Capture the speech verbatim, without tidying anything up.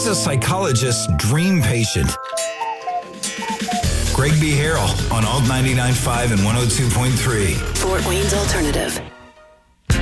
He's a psychologist's dream patient. Greg B. Harrell on Alt ninety-nine point five and one oh two point three. Fort Wayne's Alternative.